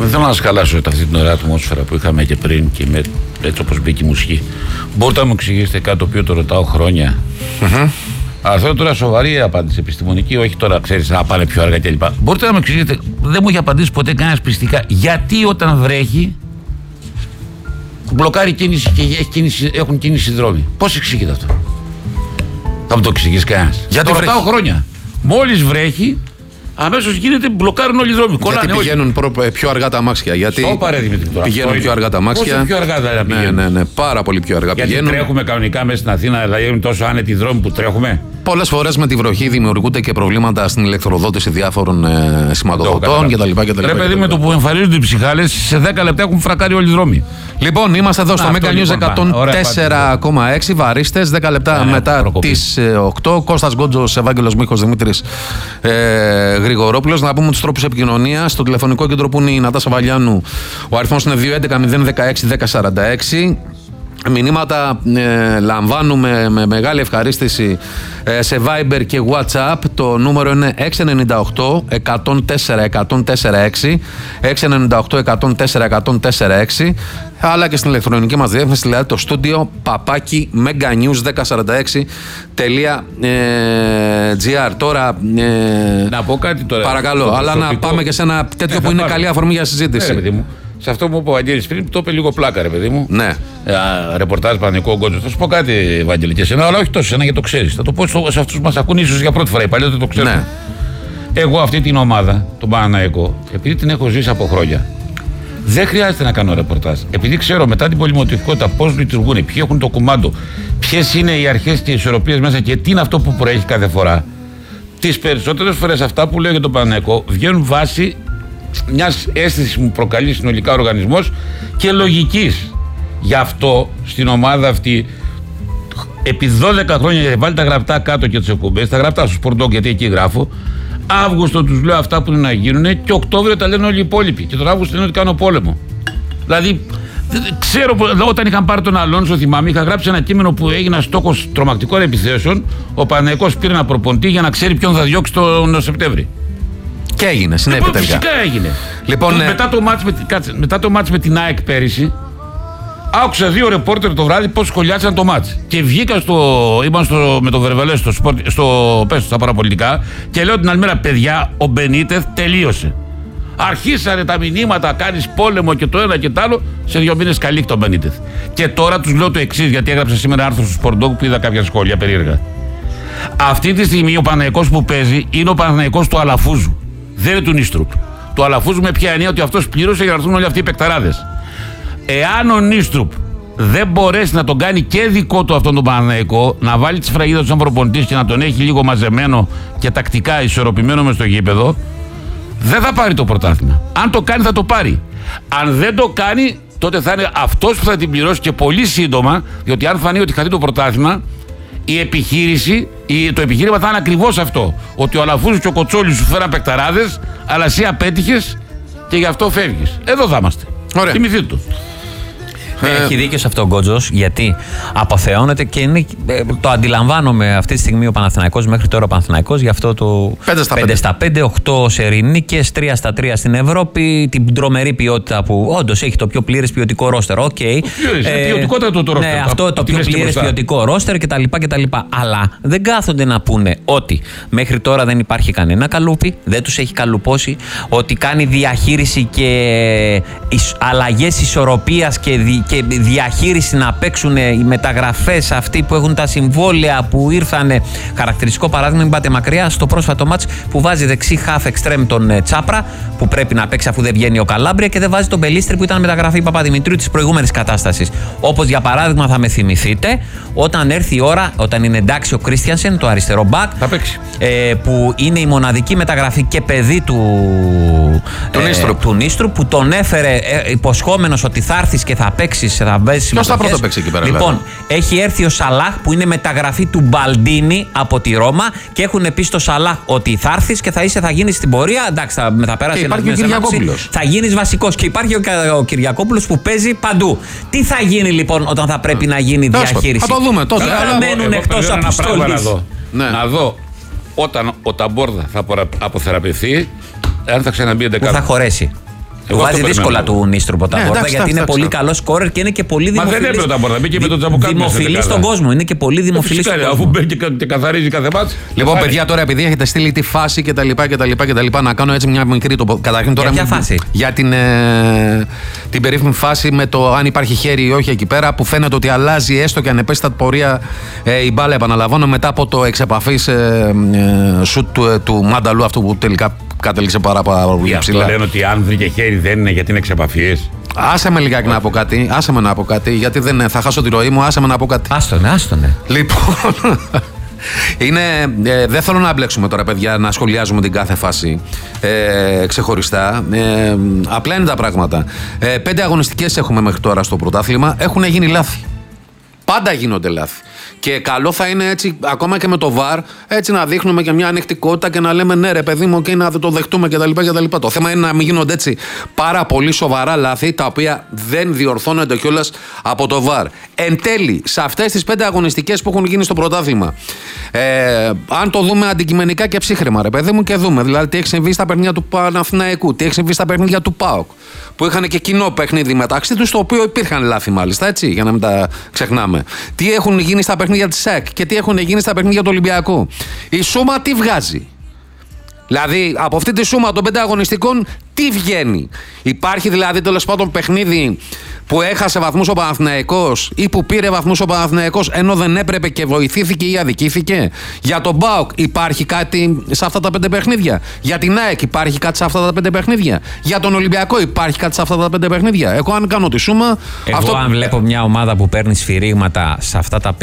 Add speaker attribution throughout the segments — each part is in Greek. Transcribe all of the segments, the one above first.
Speaker 1: Δεν θέλω να σας χαλάσω αυτή την ωραία ατμόσφαιρα που είχαμε και πριν και με, έτσι όπως μπήκε η μουσική. Μπορείτε να μου εξηγήσετε κάτι το οποίο το ρωτάω χρόνια. Αλλά θέλω τώρα σοβαρή απάντηση επιστημονική, όχι τώρα ξέρεις να πάνε πιο αργά κλπ. Μπορείτε να μου εξηγήσετε, δεν μου έχει απαντήσει ποτέ κανένας πιστικά, γιατί όταν βρέχει μπλοκάρει κίνηση και έχουν κίνηση δρόμοι. Πώς εξηγείται αυτό? Θα μου το εξηγήσει κανένας?
Speaker 2: Γιατί
Speaker 1: το ρωτάω χρόνια. Μόλις βρέχει, αμέσως γίνεται, μπλοκάρουν όλοι οι δρόμοι.
Speaker 2: Γιατί πηγαίνουν πιο αργά τα αμάξια. Γιατί πηγαίνουν πιο αργά τα αμάξια.
Speaker 1: Πόσο πιο αργά δηλαδή πηγαίνουν?
Speaker 2: Ναι, πάρα πολύ πιο αργά
Speaker 1: γιατί
Speaker 2: πηγαίνουν.
Speaker 1: Τρέχουμε κανονικά μέσα στην Αθήνα, δηλαδή είναι τόσο άνετοι δρόμοι που τρέχουμε.
Speaker 2: Πολλές φορές με τη βροχή δημιουργούνται και προβλήματα στην ηλεκτροδότηση διάφορων σηματοδοτών κτλ.
Speaker 1: Ρε παιδί, με το που εμφανίζονται οι ψυχάλες, σε 10 λεπτά έχουν φρακάρει όλοι οι δρόμοι.
Speaker 2: Λοιπόν, είμαστε εδώ στο Mega News 104,6. Βαρίστες, 10 λεπτά μετά τις 8. Κώστας Γκότζος, Ευάγγελος Μίχος, Δημήτρης Γρηγορόπουλος. Να πούμε τους τρόπους επικοινωνίας. Στο τηλεφωνικό κέντρο που είναι η Νατάσα Βαλιάνου, ο αριθμός είναι 211-016-1046. Μηνύματα λαμβάνουμε με μεγάλη ευχαρίστηση σε Viber και WhatsApp. Το νούμερο είναι 698 104 104 698 104 104 αλλά και στην ηλεκτρονική μας διεύθυνση, δηλαδή το στούντιο παπάκι meganews1046.gr. Τώρα
Speaker 1: να πω κάτι τώρα.
Speaker 2: Παρακαλώ, αλλά να πάμε και σε ένα τέτοιο που είναι καλή αφορμή για συζήτηση.
Speaker 1: Σε αυτό που είπε ο Βαγγέλης πριν, το είπε λίγο πλάκα, ρε παιδί μου.
Speaker 2: Ναι.
Speaker 1: Ρεπορτάζ Πανικό Γκότζο. Θα σου πω κάτι, Βαγγέλη, και εσένα, αλλά όχι τόσο εσένα, γιατί το ξέρεις. Θα το πω σε αυτούς που μας ακούν ίσως για πρώτη φορά. Οι παλιότεροι το ξέρουν.
Speaker 2: Ναι.
Speaker 1: Εγώ αυτή την ομάδα, τον Παναναϊκό, επειδή την έχω ζήσει από χρόνια, δεν χρειάζεται να κάνω ρεπορτάζ. Επειδή ξέρω μετά την πολυμορφικότητα πώς λειτουργούν, ποιοι έχουν το κουμάντο, ποιες είναι οι αρχές και οι ισορροπίες μέσα και τι είναι αυτό που προέχει κάθε φορά. Τις περισσότερες φορές αυτά που λέω για τον Παναναϊκό βγαίνουν βάσει μιας αίσθησης που μου προκαλεί συνολικά ο οργανισμός και λογικής. Γι' αυτό στην ομάδα αυτή επί 12 χρόνια, βάλει τα γραπτά κάτω και τις εκπομπές, τα γραπτά στο Sport Dog, γιατί εκεί γράφω. Αύγουστο τους λέω αυτά που είναι να γίνουν και Οκτώβριο τα λένε όλοι οι υπόλοιποι. Και τον Αύγουστο λένε ότι κάνω πόλεμο. Δηλαδή, ξέρω, όταν είχαν πάρει τον Αλόνσο, θυμάμαι, είχα γράψει ένα κείμενο που έγινε στόχος τρομακτικών επιθέσεων. Ο Παναθηναϊκός πήρε ένα προπονητή για να ξέρει ποιον θα διώξει τον Σεπτέμβρη.
Speaker 2: Και έγινε, συνέβη τελικά.
Speaker 1: Φυσικά έγινε.
Speaker 2: Λοιπόν,
Speaker 1: μετά το μάτς με την ΑΕΚ πέρυσι, άκουσα δύο ρεπόρτερ το βράδυ πώς σχολιάσαν το μάτς. Και βγήκα με το Βερβελέ στα παραπολιτικά και λέω την άλλη μέρα, παιδιά, ο Μπενίτεθ τελείωσε. Αρχίσανε τα μηνύματα, κάνεις πόλεμο και το ένα και το άλλο. Σε 2 μήνες καλύχτει τον Μπενίτεθ. Και τώρα τους λέω το εξής, γιατί έγραψα σήμερα άρθρο στο Sport Dog που είδα κάποια σχόλια περίεργα. Αυτή τη στιγμή ο Παναθηναϊκός που παίζει είναι ο Παναθηναϊκός του Αλαφούζου. Δεν είναι του Νίστρουπ. Του Αλαφούζου με ποια εννοία ότι αυτός πλήρωσε για να έρθουν όλοι αυτοί οι παικταράδες. Εάν ο Νίστρουπ δεν μπορέσει να τον κάνει και δικό του αυτόν τον Παναθηναϊκό, να βάλει τη σφραγίδα του σαν προπονητής και να τον έχει λίγο μαζεμένο και τακτικά ισορροπημένο μες στο γήπεδο, δεν θα πάρει το πρωτάθλημα. Αν το κάνει, θα το πάρει. Αν δεν το κάνει, τότε θα είναι αυτός που θα την πληρώσει και πολύ σύντομα, διότι αν φανεί ότι χαθεί το πρωτάθλημα, το επιχείρημα θα είναι ακριβώς αυτό. Ότι ο Αλαφούζος και ο Κοτσόλης σου φέραν παικταράδες, αλλά εσύ απέτυχες και γι' αυτό φεύγεις. Εδώ θα είμαστε. Θυμηθείτε το.
Speaker 3: Έχει δίκιο σε αυτό ο Γκότζος, γιατί αποθεώνεται και είναι, το αντιλαμβάνομαι αυτή τη στιγμή ο Παναθηναϊκός, μέχρι τώρα ο Παναθηναϊκός, γι' αυτό το 5 στα 5, 8 σερινίκες, 3 στα 3 στην Ευρώπη, την τρομερή ποιότητα που όντως έχει το πιο πλήρες ποιοτικό ρόστερ.
Speaker 1: Ποιοτικότατο το ρόστερ.
Speaker 3: Ναι, αυτό το πιο πλήρες ποιοτικό ρόστερ κτλ. Αλλά δεν κάθονται να πούνε ότι μέχρι τώρα δεν υπάρχει κανένα καλούπι, δεν τους έχει καλουπώσει, ότι κάνει διαχείριση και αλλαγές ισορροπίας και διαχείριση να παίξουν οι μεταγραφές αυτοί που έχουν τα συμβόλαια που ήρθανε. Χαρακτηριστικό παράδειγμα, μην πάτε μακριά, στο πρόσφατο μάτς που βάζει δεξί half extreme τον Τσάπρα που πρέπει να παίξει αφού δεν βγαίνει ο Καλάμπρια και δεν βάζει τον Πελίστρη που ήταν μεταγραφή Παπαδημητρίου της προηγούμενης κατάστασης. Όπως για παράδειγμα θα με θυμηθείτε όταν έρθει η ώρα, όταν είναι εντάξει ο Κρίστιανσεν, το αριστερό μπακ, που είναι η μοναδική μεταγραφή και παιδί του Νίστρου που τον έφερε υποσχόμενος ότι θα έρθεις και θα παίξεις.
Speaker 2: Ποιος θα πρώτο παίξει εκεί πέρα?
Speaker 3: Λοιπόν, έχει έρθει ο Σαλάχ που είναι μεταγραφή του Μπαλντίνι από τη Ρώμα και έχουν πει στο Σαλάχ ότι θα έρθεις και θα γίνεις στην πορεία. Εντάξει, θα περάσει ένα μήνα. Θα γίνεις βασικός. Και υπάρχει ο Κυριακόπουλος που παίζει παντού. Τι θα γίνει λοιπόν όταν θα πρέπει να γίνει διαχείριση?
Speaker 2: Θα το δούμε τότε.
Speaker 3: Θα μένουν εκτός αποστολής.
Speaker 1: Να δω όταν ο Ταμπόρδα θα αποθεραπευθεί, αν θα ξαναμπεί εντεκάδα.
Speaker 3: Που θα χωρέσει. Του βάζει δύσκολα του Νίστρου Ποταμπόρδα γιατί είναι πολύ καλό σκόρερ και είναι και πολύ δημοφιλής.
Speaker 1: Μα δεν έπρεπε Ποταμπόρδα, μπήκε με τον Τζαμπουκάκη.
Speaker 3: Δημοφιλής στον κόσμο. Είναι και πολύ δημοφιλής στον κόσμο.
Speaker 1: Αφού μπαίνει και καθαρίζει κάθε μάτς.
Speaker 2: Λοιπόν, παιδιά, τώρα επειδή έχετε στείλει τη φάση κτλ. Να κάνω έτσι μια μικρή καταρχήν τώρα.
Speaker 3: Για ποια φάση?
Speaker 2: Για την περίφημη φάση με το αν υπάρχει χέρι ή όχι εκεί πέρα, που φαίνεται ότι αλλάζει έστω και ανεπαίσθητα πορεία η μπάλα. Επαναλαμβάνω, μετά από το εξεπαφής σουτ του Μάνταλου, αυτού που τελικά κατέληξε πάρα πολύ ψηλά.
Speaker 1: Αυτό λένε ότι αν βρήκε χέρι δεν είναι γιατί είναι εξεπαφής.
Speaker 2: Άσε με λιγάκι να πω κάτι. Άσε με να πω κάτι, γιατί δεν θα χάσω τη ροή μου. Άσε με να πω κάτι.
Speaker 3: Άστονε.
Speaker 2: Λοιπόν. Δεν θέλω να μπλέξουμε τώρα, παιδιά, να σχολιάζουμε την κάθε φάση ξεχωριστά. Απλά είναι τα πράγματα. 5 αγωνιστικές έχουμε μέχρι τώρα στο πρωτάθλημα. Έχουν γίνει λάθη. Πάντα γίνονται λάθη. Και καλό θα είναι έτσι, ακόμα και με το VAR, έτσι να δείχνουμε και μια ανεκτικότητα και να λέμε ναι, ρε παιδί μου, και να το δεχτούμε κτλ. Το θέμα είναι να μην γίνονται έτσι πάρα πολύ σοβαρά λάθη, τα οποία δεν διορθώνονται κιόλας από το VAR. Εν τέλει, σε αυτές τις 5 αγωνιστικές που έχουν γίνει στο πρωτάθλημα, αν το δούμε αντικειμενικά και ψύχρεμα, ρε παιδί μου, και δούμε δηλαδή τι έχει συμβεί στα παιχνίδια του Παναθηναϊκού, τι έχει συμβεί στα παιχνίδια του ΠΑΟΚ, που είχαν και κοινό παιχνίδι μεταξύ τους, στο οποίο υπήρχαν λάθη μάλιστα, έτσι, για να μην τα ξεχνάμε. Τι έχουν γίνει στα παιχνίδια της ΣΑΚ και τι έχουν γίνει στα παιχνίδια του Ολυμπιακού. Η σούμα τι βγάζει? Δηλαδή, από αυτή τη σούμα των 5 αγωνιστικών, τι βγαίνει? Υπάρχει δηλαδή τέλος πάντων παιχνίδι που έχασε βαθμούς ο Παναθηναϊκός ή που πήρε βαθμούς ο Παναθηναϊκός ενώ δεν έπρεπε και βοηθήθηκε ή αδικήθηκε? Για τον ΠΑΟΚ υπάρχει κάτι σε αυτά τα 5 παιχνίδια? Για την ΑΕΚ υπάρχει κάτι σε αυτά τα 5 παιχνίδια? Για τον Ολυμπιακό υπάρχει κάτι σε αυτά τα 5 παιχνίδια? Εγώ, αν κάνω τη σούμα.
Speaker 3: Αν βλέπω μια ομάδα που παίρνει σφυρίγματα σε,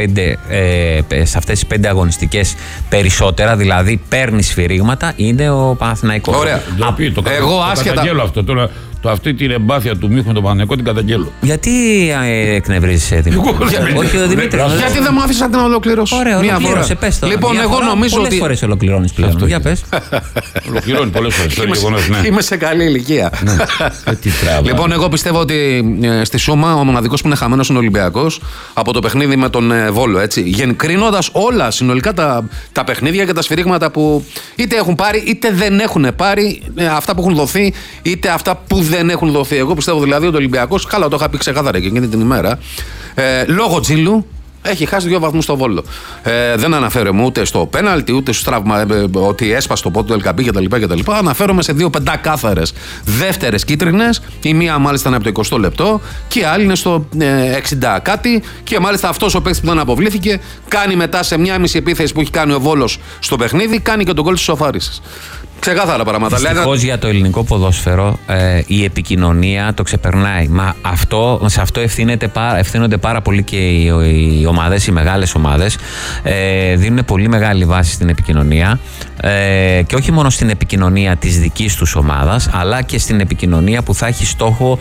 Speaker 3: σε αυτές τις 5 αγωνιστικές περισσότερα, δηλαδή παίρνει σφυρίγματα, είναι ο Παναθηναϊκός.
Speaker 2: Ωραία.
Speaker 1: Εγώ άσχετα. Αυτό τώρα. Αυτή την εμπάθεια του Μίχου με τον Παναθηναϊκό την καταγγέλλω.
Speaker 3: Γιατί εκνευρίζεις, Δημήτρη? Όχι, ο Δημήτρη.
Speaker 2: Γιατί δεν μου άφησαν να ολοκληρώσω?
Speaker 3: Ωραία, ολοκλήρωσε, πες το.
Speaker 2: Λοιπόν, εγώ νομίζω ότι.
Speaker 3: Πολλές φορές ολοκληρώνεις πλέον. Για πες.
Speaker 1: Ολοκληρώνει πολλές φορές.
Speaker 2: Είμαι σε καλή ηλικία. Λοιπόν, εγώ πιστεύω ότι στη σούμα ο μοναδικός που είναι χαμένος είναι ο Ολυμπιακός από το παιχνίδι με τον Βόλο. Κρίνοντας όλα συνολικά τα παιχνίδια και τα σφυρίγματα που είτε έχουν πάρει είτε δεν έχουν πάρει, αυτά που έχουν δοθεί είτε αυτά που δεν έχουν δοθεί. Εγώ πιστεύω δηλαδή ότι ο Ολυμπιακός, καλά το είχα πει ξεκάθαρα και εκείνη την ημέρα, λόγω τζίλου έχει χάσει 2 βαθμούς στο Βόλο. Δεν αναφέρομαι ούτε στο πέναλτι, ούτε στο τραύμα, ότι έσπασε το πόδι του Ελκαμπή κτλ. Αναφέρομαι σε 2 πεντακάθαρες δεύτερες κίτρινες. Η μία μάλιστα είναι από το 20 λεπτό και η άλλη είναι στο 60 κάτι. Και μάλιστα αυτός ο παίκτης που δεν αποβλήθηκε κάνει μετά σε μια μισή επίθεση που έχει κάνει ο Βόλος στο παιχνίδι, κάνει και τον γκολ της ισοφάρισης. Ξεκάθαρα πράγματα.
Speaker 3: Δυστυχώς για το ελληνικό ποδόσφαιρο η επικοινωνία το ξεπερνάει. Μα σε αυτό ευθύνονται πάρα πολύ και οι ομάδες, οι μεγάλες ομάδες. Δίνουν πολύ μεγάλη βάση στην επικοινωνία και όχι μόνο στην επικοινωνία της δικής τους ομάδας, αλλά και στην επικοινωνία που θα έχει στόχο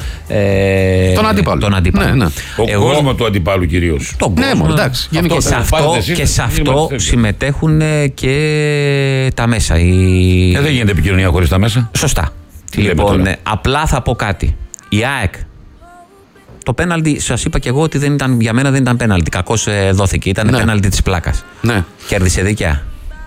Speaker 3: τον αντίπαλο. Ναι.
Speaker 1: Ο κόσμο του αντιπάλου κυρίως.
Speaker 2: Εντάξει.
Speaker 3: Και σε αυτό συμμετέχουν και τα μέσα.
Speaker 1: Δεν γίνεται επικοινωνία χωρίς τα μέσα.
Speaker 3: Σωστά. Λοιπόν, απλά θα πω κάτι. Η ΑΕΚ, το πέναλτι, σας είπα και εγώ ότι για μένα δεν ήταν πέναλτι. Κακώς δόθηκε. Ήταν πέναλτι της πλάκας.
Speaker 2: Ναι.
Speaker 3: Κέρδισε δίκαια.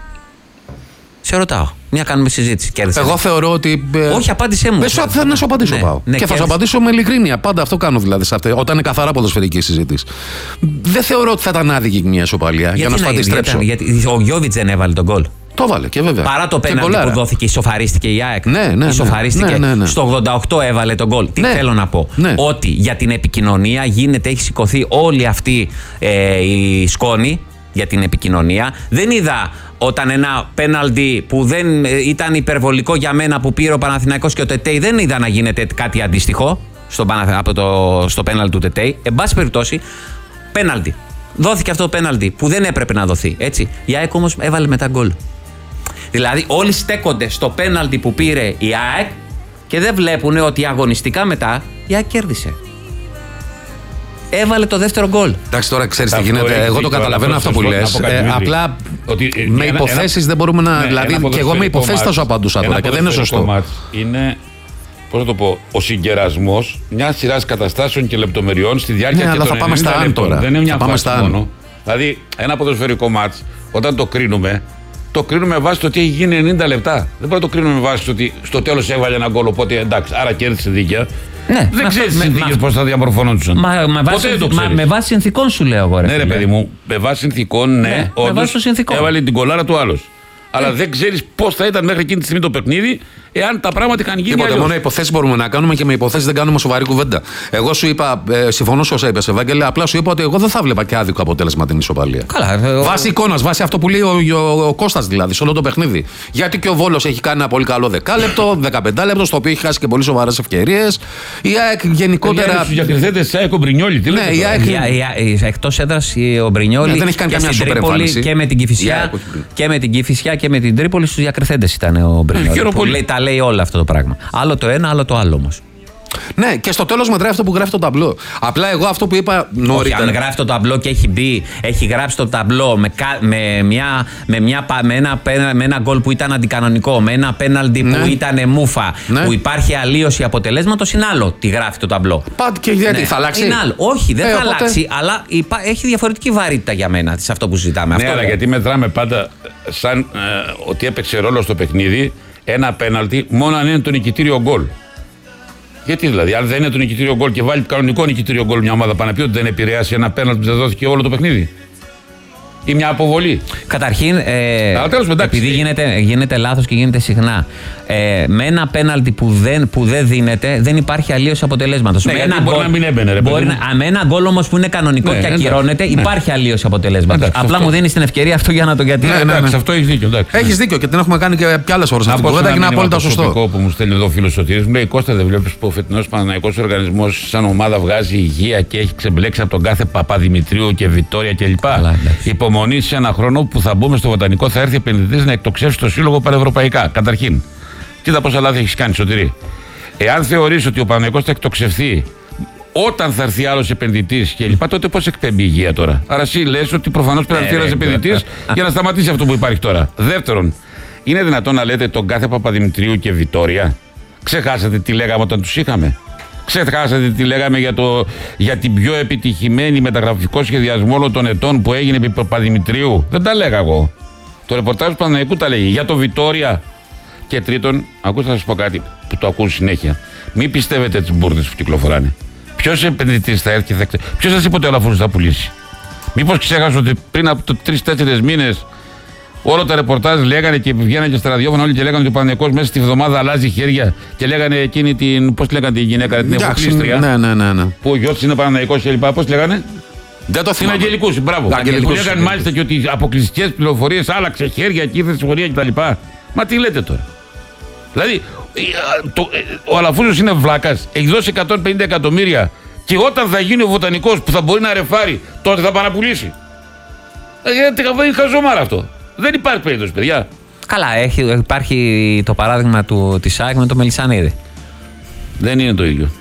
Speaker 3: Σε ρωτάω. Μια κάνουμε συζήτηση. Κέρδισε.
Speaker 2: Εγώ θεωρώ ότι.
Speaker 3: Όχι, απάντησέ μου.
Speaker 2: Δεν να σου απαντήσω, πάω. Και θα σου απαντήσω με ειλικρίνεια. Πάντα αυτό κάνω δηλαδή. Όταν είναι καθαρά ποδοσφαιρική συζήτηση. Δεν θεωρώ ότι θα ήταν άδικη μια ισοπαλία. Για να σου αντιστρέψω.
Speaker 3: Γιατί ο Γιώβιτς δεν έβαλε τον γκολ.
Speaker 2: Το βάλε και βέβαια.
Speaker 3: Παρά το πέναλτι που δόθηκε, ισοφαρίστηκε η ΑΕΚ.
Speaker 2: Ναι.
Speaker 3: Ισοφαρίστηκε. Στο 88 έβαλε τον γκολ. Τι θέλω να πω. Ότι για την επικοινωνία έχει σηκωθεί όλη αυτή η σκόνη για την επικοινωνία. Δεν είδα όταν ένα πέναλτι που δεν ήταν υπερβολικό για μένα που πήρε ο Παναθηναϊκός και ο Τετέι, δεν είδα να γίνεται κάτι αντίστοιχο στο πέναλτι του Τετέι. Εν πάση περιπτώσει, πέναλτι. Δόθηκε αυτό το πέναλτι που δεν έπρεπε να δοθεί. Έτσι. Η ΑΕΚ όμως έβαλε μετά γκολ. Δηλαδή όλοι στέκονται στο πέναλτι που πήρε η ΑΕΚ και δεν βλέπουν ότι αγωνιστικά μετά η ΑΕΚ κέρδισε. Έβαλε το δεύτερο γκολ.
Speaker 2: Εντάξει, τώρα ξέρεις τι γίνεται. Εγώ το καταλαβαίνω αυτό που λες. Απλά με υποθέσεις δεν μπορούμε να. Δηλαδή και εγώ με υποθέσεις θα σου απαντούσα τώρα και δεν είναι σωστό.
Speaker 1: Είναι, πώς να το πω, ο συγκερασμός μιας σειράς καταστάσεων και λεπτομεριών στη διάρκεια και των 90 λεπτών. Δεν είναι μια φάση μόνο. Δηλαδή ένα ποδοσφαιρικό μάτς όταν το κρίνουμε, το κρίνουμε με βάση το ότι έχει γίνει 90 λεπτά. Δεν μπορεί να το κρίνουμε με βάση το ότι στο τέλος έβαλε ένα γκολ. Οπότε εντάξει, άρα κέρδισε δίκαια.
Speaker 3: Ναι,
Speaker 1: δεν ξέρει τι συνθήκες πώς θα διαμορφωνόντουσαν.
Speaker 3: Με βάση συνθήκων σου λέω εγώ.
Speaker 1: Ναι, ρε παιδί μου, με βάση συνθήκων, ναι, όντως έβαλε την κολάρα του άλλος. Αλλά δεν ξέρεις πώς θα ήταν μέχρι εκείνη τη στιγμή το παιχνίδι, εάν τα πράγματα είχαν γίνει.
Speaker 2: Τίποτε, μόνο υποθέσεις μπορούμε να κάνουμε και με υποθέσεις δεν κάνουμε σοβαρή κουβέντα. Εγώ σου είπα, συμφωνώ σε όσα είπες, Ευάγγελε, απλά σου είπα ότι εγώ δεν θα βλέπα και άδικο αποτέλεσμα την ισοπαλία.
Speaker 3: Καλά,
Speaker 2: βάσει εικόνας, βάσει αυτό που λέει ο Κώστας δηλαδή, σε όλο το παιχνίδι. Γιατί και ο Βόλος έχει κάνει ένα πολύ καλό 10 λεπτό, 15 λεπτό, στο οποίο έχει χάσει και πολύ σοβαρές ευκαιρίες. Η ΑΕΚ γενικότερα.
Speaker 1: Στους διακριθέντες της ΑΕΚ ο Μπρινιόλι, τι λέτε.
Speaker 3: Εκτός έδρας ο Μπρινιόλι
Speaker 2: δεν έχει κάνει καμιά σούπερ εμφάνιση.
Speaker 3: Και με την Κηφισιά και με την Τρίπολη στους διακριθέντες ήταν ο Μπρινιόλι. Τα λέει όλα αυτό το πράγμα. Άλλο το ένα, άλλο το άλλο όμως.
Speaker 2: Ναι, και στο τέλος μετράει αυτό που γράφει το ταμπλό. Απλά εγώ αυτό που είπα νωρίτερα.
Speaker 3: Όχι, αν γράφει το ταμπλό και έχει μπει, έχει γράψει το ταμπλό με ένα γκολ που ήταν αντικανονικό, με ένα πέναλτι που ήταν μούφα, που υπάρχει αλλίωση αποτελέσματος, είναι άλλο τι γράφει το ταμπλό.
Speaker 2: Πάτε και γιατί θα αλλάξει.
Speaker 3: Είναι άλλο. Όχι, δεν θα αλλάξει, αλλά έχει διαφορετική βαρύτητα για μένα σε αυτό που συζητάμε.
Speaker 1: Ναι, αλλά γιατί μετράμε πάντα σαν ότι έπαιξε ρόλο στο παιχνίδι ένα πέναλτι μόνο αν είναι το νικητήριο γκολ. Γιατί δηλαδή, αν δεν είναι το νικητήριο γκολ και βάλει κανονικό νικητήριο γκολ μια ομάδα, πάνω να πει ότι δεν επηρεάσει ένα πέναλτι που δεν δόθηκε όλο το παιχνίδι. Ή μια αποβολή.
Speaker 3: Καταρχήν, επειδή γίνεται λάθος και γίνεται συχνά, με ένα πέναλτι που δεν δίνεται, δεν υπάρχει αλλίωση αποτελέσματος.
Speaker 1: Ναι, μπορεί να μην έμπαινε.
Speaker 3: Με ένα γκολ όμως που είναι κανονικό και ακυρώνεται, υπάρχει αλλίωση αποτελέσματος. Απλά μου δίνει την ευκαιρία αυτό για να το γιατρέψω.
Speaker 1: Εντάξει, αυτό έχει δίκιο.
Speaker 2: Έχεις δίκιο και την έχουμε κάνει και άλλες φορές. Αυτό δεν είναι απόλυτα σωστό.
Speaker 1: Που μου στέλνει εδώ ο φίλος Σωτήρης μου λέει: Κώστα, δεν βλέπεις που ο φετινός Παναθηναϊκός οργανισμός σαν ομάδα βγάζει υγεία και έχει ξεμπλέξει από τον κάθε Παπαδημητρίου και Βιτόρια κλπ. Υπομονή σε ένα χρόνο που θα μπούμε στο Βοτανικό, θα έρθει επενδυτής να εκτοξεύσει το σύλλογο πανευρωπαϊκά. Καταρχήν, κοίτα πόσα λάθη έχεις κάνει, Σωτήρη. Εάν θεωρείς ότι ο Παναθηναϊκός θα εκτοξευθεί όταν θα έρθει άλλος επενδυτής κλπ., τότε πώς εκπέμπει η υγεία τώρα. Άρα, εσύ λες ότι προφανώς πρέπει να έρθει ένας επενδυτής για να σταματήσει αυτό που υπάρχει τώρα. Δεύτερον, είναι δυνατόν να λέτε τον κάθε Παπαδημητρίου και Βιτόρια? Ξεχάσατε τι λέγαμε όταν τους είχαμε? Ξεχάσατε τι λέγαμε για την πιο επιτυχημένη μεταγραφικό σχεδιασμό όλων των ετών που έγινε επί Παπαδημητρίου? Δεν τα λέγα εγώ. Το ρεπορτάζ του Παναθηναϊκού τα λέγει. Για το Βιτόρια. Και τρίτον, ακούστε να σας πω κάτι που το ακούω συνέχεια. Μην πιστεύετε τις μπουρδες που κυκλοφοράνε. Ποιος επενδυτής θα έρθει και θα ξέρει? Ποιος σας είπε ότι ο Αλαφούρης θα πουλήσει? Μήπως ξέχασε ότι πριν από 3-4 μήνες όλα τα ρεπορτάζ λέγανε και βγαίνανε και στα ραδιόφωνα όλοι και λέγανε ότι ο Παναθηναϊκός μέσα στη βδομάδα αλλάζει χέρια και λέγανε εκείνη την. Πώς λέγανε τη γυναίκα, την εφοπλίστρια.
Speaker 2: Ναι.
Speaker 1: Που ο γιος είναι Παναθηναϊκός και λοιπά. Πώς λέγανε?
Speaker 2: Δεν το θυμάμαι.
Speaker 1: Είναι Αγγελικούς, μπράβο. Που λέγανε μάλιστα και ότι αποκλειστικές πληροφορίες, άλλαξε χέρια και ήρθε στη συμφωνία κτλ. Μα τι λέτε τώρα? Δηλαδή, ο Αλαφούζος είναι βλάκας. Έχει δώσει 150 εκατομμύρια και όταν θα γίνει ο Βοτανικός που θα μπορεί να ρεφάρει, τότε θα πάει να πουλήσει. Είναι χαζομάρα αυτό. Δεν υπάρχει περίπτωση, παιδιά.
Speaker 3: Καλά, υπάρχει το παράδειγμα της ΑΕΚ με το Μελισσανίδη.
Speaker 1: Δεν είναι το ίδιο.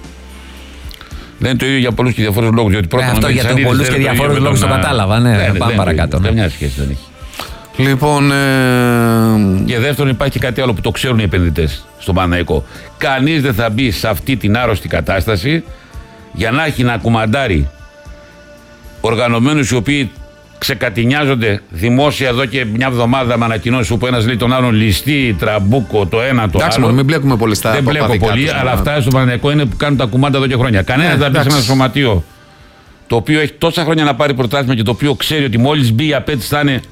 Speaker 1: Δεν είναι το ίδιο για πολλούς και διαφόρους λόγους. Γιατί πρώτα
Speaker 3: αυτό για το πολλούς και διαφόρους λόγους το κατάλαβα. Ναι, πάμε παρακάτω.
Speaker 1: Καμιά σχέση δεν έχει.
Speaker 2: Λοιπόν.
Speaker 1: Και δεύτερον, υπάρχει κάτι άλλο που το ξέρουν οι επενδυτές στον Παναθηναϊκό. Κανείς δεν θα μπει σε αυτή την άρρωστη κατάσταση για να έχει να κουμαντάρει οργανωμένους οι οποίοι ξεκατηνιάζονται δημόσια εδώ και μια εβδομάδα με ανακοινώσεις όπου ένας λέει τον άλλον ληστή, τραμπούκο, το ένα το
Speaker 2: εντάξει,
Speaker 1: άλλο.
Speaker 2: Μην μπλέκουμε πολύ στα
Speaker 1: δεν μπλέκω πολύ, αλλά αυτά στο Παναθηναϊκό είναι που κάνουν τα κουμάντα εδώ και χρόνια. Κανένας δεν μπει σε ένα σωματείο το οποίο έχει τόσα χρόνια να πάρει πρωτάθλημα και το οποίο ξέρει ότι μόλις μπει η απέτηση θα είναι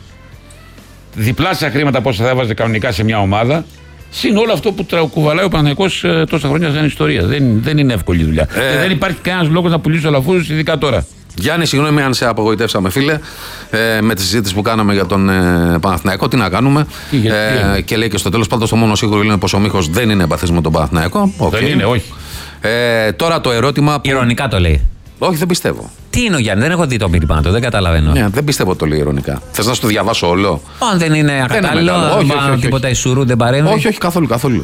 Speaker 1: διπλάσια χρήματα από όσα θα έβαζε κανονικά σε μια ομάδα. Συν όλο αυτό που κουβαλάει ο Παναθηναϊκός τόσα χρόνια σαν ιστορία. Δεν είναι εύκολη δουλειά. Και δεν υπάρχει κανένας λόγος να πουλήσει ο Αλαφούζος, ειδικά τώρα.
Speaker 2: Γιάννη, συγγνώμη αν σε απογοητεύσαμε, φίλε, με τη συζήτηση που κάναμε για τον Παναθηναϊκό. Τι να κάνουμε. Και λέει και στο τέλος, πάντως το μόνο σίγουρο είναι πως ο Μίχος δεν είναι εμπαθής με τον Παναθηναϊκό.
Speaker 1: Δεν είναι, όχι.
Speaker 2: Τώρα το ερώτημα.
Speaker 3: Ειρωνικά το λέει.
Speaker 2: Όχι, δεν πιστεύω.
Speaker 3: Τι είναι ο Γιάννη, δεν έχω δει το μήνυμα του, δεν καταλαβαίνω.
Speaker 2: Ναι, δεν πιστεύω ότι το λέει ειρωνικά. Θες να σου το διαβάσω όλο?
Speaker 3: Αν δεν είναι ακατάλληλο, όχι, τίποτα Ισουρού δεν παρέμβει.
Speaker 2: Όχι, καθόλου.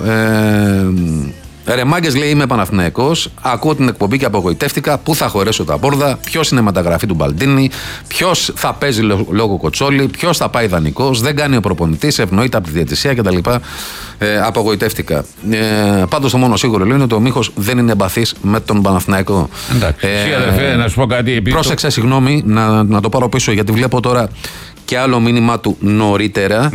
Speaker 2: Ρε μάγκες, λέει, είμαι Παναθηναϊκός. Ακούω την εκπομπή και απογοητεύτηκα. Πού θα χωρέσω τα μπόρδα, ποιος είναι μεταγραφή του Μπαλντίνη, ποιος θα παίζει λόγω Κοτσόλη, ποιος θα πάει δανεικός, δεν κάνει ο προπονητής, ευνοείται από τη διαιτησία κτλ. Απογοητεύτηκα. Πάντως το μόνο σίγουρο λέει είναι ότι ο Μίχος δεν είναι εμπαθής με τον Παναθηναϊκό.
Speaker 1: Εντάξει. Αδερφέ, να σου πω κάτι.
Speaker 2: Πρόσεξε, συγγνώμη, να το πάρω πίσω γιατί βλέπω τώρα και άλλο μήνυμα του νωρίτερα.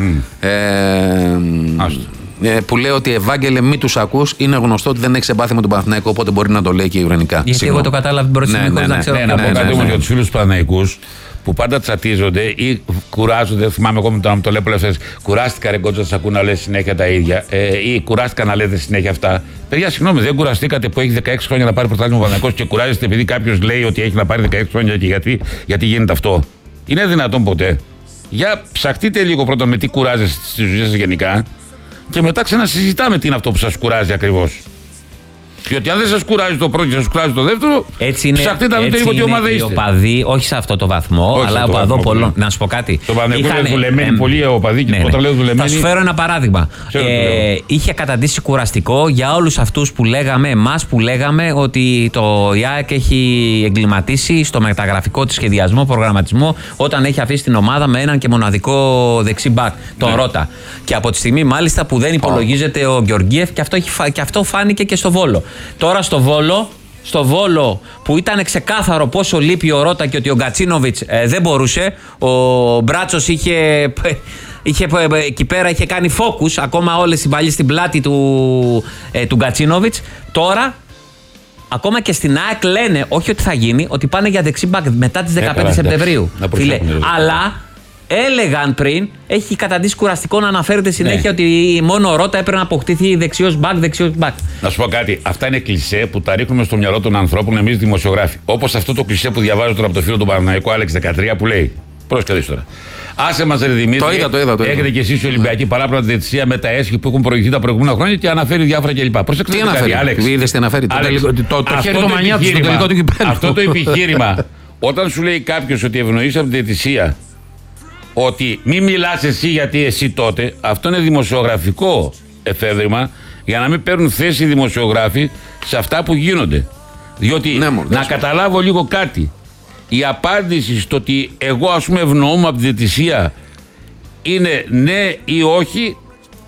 Speaker 2: Που λέει ότι Ευάγγελε, μη τους ακούς. Είναι γνωστό ότι δεν έχει εμπάθει με τον Παναθηναϊκό, οπότε μπορεί να το λέει και ειρωνικά.
Speaker 3: Γιατί εγώ το κατάλαβα την πρώτη στιγμή χωρίς να ξέρω.
Speaker 1: Να πω κάτι όμως για τους φίλους Παναθηναϊκούς που πάντα τσατίζονται ή κουράζονται. Θυμάμαι εγώ να μου το λέω πολλές φορές. Κουράστηκα ρε κότσα, σας ακούω να λες συνέχεια τα ίδια. Ή κουράστηκα να λέτε συνέχεια αυτά. Παιδιά, συγγνώμη, δεν κουραστήκατε που έχει 16 χρόνια να πάρει πρωτάθλημα ο Παναθηναϊκός και κουράζεστε επειδή κάποιος λέει ότι έχει να πάρει 16 χρόνια και γιατί γίνεται αυτό. Είναι δυνατόν ποτέ? Για ψαχτείτε λίγο πρώτα με τι κουράζεστε στη ζωή σας γενικά. Και μετά ξανασυζητάμε τι είναι αυτό που σας κουράζει ακριβώς. Γιατί αν δεν σας κουράζει το πρώτο και σας κουράζει το δεύτερο, ψαχτείτε να δείτε λίγο τι ομάδα είστε.
Speaker 3: Οι οπαδοί, όχι σε αυτό το βαθμό, όχι αλλά οπαδό πολλών. Να σου πω κάτι.
Speaker 1: Το Παναθηναϊκό είναι δουλεμένοι πολλοί οπαδοί και όταν λέω δουλεμένοι.
Speaker 3: Θα σου φέρω ένα παράδειγμα. Είχε καταντήσει κουραστικό για όλους αυτούς που λέγαμε, εμάς που λέγαμε ότι το ΙΑΕΚ έχει εγκληματίσει στο μεταγραφικό της σχεδιασμό, προγραμματισμό, όταν έχει αφήσει την ομάδα με έναν και μοναδικό δεξί μπακ, τον Ρώτα. Και από τη στιγμή μάλιστα που δεν υπολογίζεται ο Γεωργίεφ και αυτό φάνηκε και στο Βόλο. Τώρα στο Βόλο που ήταν ξεκάθαρο πόσο λείπει ο Ρώτα και ότι ο Γκατσίνοβιτς δεν μπορούσε, ο Μπράτσος είχε εκεί πέρα είχε κάνει focus, ακόμα όλες οι μπαλιές στην πλάτη του Γκατσίνοβιτς. Τώρα ακόμα και στην ΑΕΚ λένε όχι ότι θα γίνει, ότι πάνε για δεξί μπακ μετά τις 15 Σεπτεμβρίου. Φίλε, αλλά έλεγαν πριν, έχει καταντήσει κουραστικό να αναφέρεται συνέχεια ότι μόνο ο Ρώτα έπρεπε να αποκτηθεί δεξιός μπακ.
Speaker 1: Να σου πω κάτι. Αυτά είναι κλισέ που τα ρίχνουμε στο μυαλό των ανθρώπων εμείς δημοσιογράφοι. Όπως αυτό το κλισέ που διαβάζω τώρα από το φίλο του Παναθηναϊκού, Άλεξ 13, που λέει. Πρόσεχε τώρα. Άσε μας ρε Δημήτρη. Το είδα. Έχετε και εσείς οι Ολυμπιακοί παράπλευρα διαιτησία με τα έσχη που έχουν προηγηθεί τα προηγούμενα χρόνια και αναφέρει διάφορα κλπ. Πρόσεχε τι αναφέρει, Άλεξ.
Speaker 2: Είδες τι αναφέρει. Το χέρι του μανιά του στο τελικό του κυπέλλου.
Speaker 1: Αυτό το επιχείρημα, όταν σου λέει κάποιος ότι ευνοείς από τη διαιτησία, ότι μη μιλάς εσύ γιατί εσύ τότε, αυτό είναι δημοσιογραφικό εφεύρημα για να μην παίρνουν θέση οι δημοσιογράφοι σε αυτά που γίνονται. Διότι να καταλάβω λίγο κάτι. Η απάντηση στο ότι εγώ ας πούμε ευνοούμαι από τη διαιτησία είναι ναι ή όχι,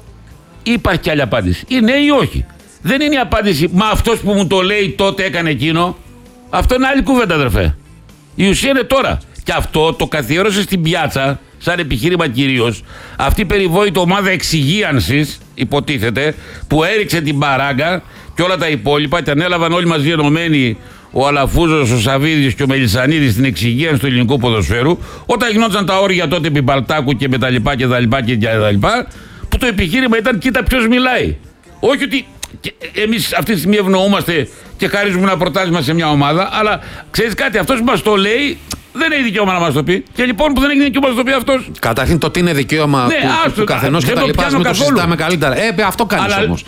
Speaker 1: ή υπάρχει κι άλλη απάντηση. Ή ναι ή όχι. Δεν είναι η απάντηση, μα αυτός που μου το λέει τότε έκανε εκείνο. Αυτό είναι άλλη κουβέντα, αδερφέ. Η ουσία είναι τώρα. Και αυτό το καθιέρωσε στην πιάτσα, σαν επιχείρημα κυρίως, αυτή η περιβόητη ομάδα εξυγίανσης, υποτίθεται, που έριξε την παράγκα και όλα τα υπόλοιπα και ανέλαβαν όλοι μαζί ενωμένοι ο Αλαφούζος, ο Σαββίδης και ο Μελισσανίδης στην εξυγίανση του ελληνικού ποδοσφαίρου, όταν γινόταν τα όρια τότε επί Μπαλτάκου και με τα λοιπά και τα λοιπά και τα λοιπά, που το επιχείρημα ήταν κοίτα ποιος μιλάει. Όχι ότι εμείς αυτή τη στιγμή ευνοούμαστε και χαρίζουμε ένα πρωτάθλημα σε μια ομάδα, αλλά ξέρεις κάτι, αυτός που μας το λέει δεν έχει δικαίωμα να μας το πει. Και λοιπόν που δεν έχει δικαίωμα να μας το πει αυτός.
Speaker 2: Καταρχήν το τι είναι δικαίωμα του καθενός και τα λοιπά, μην το συζητάμε καλύτερα. Αυτό κάνεις όμως.